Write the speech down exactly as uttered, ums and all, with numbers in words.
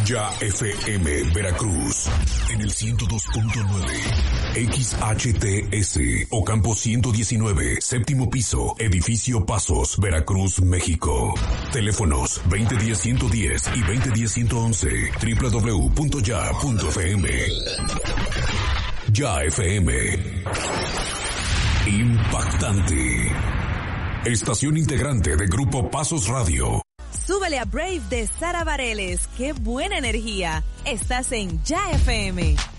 Ya F M Veracruz en el ciento dos punto nueve, X H T S Ocampo ciento diecinueve, séptimo piso, edificio Pasos, Veracruz, México. Teléfonos veinte diez ciento diez y veinte diez ciento once, doble u doble u doble u punto ya punto f m. Ya F M. Impactante. Estación integrante de Grupo Pasos Radio. Súbele a Brave de Sara Bareles. ¡Qué buena energía! Estás en Ya F M.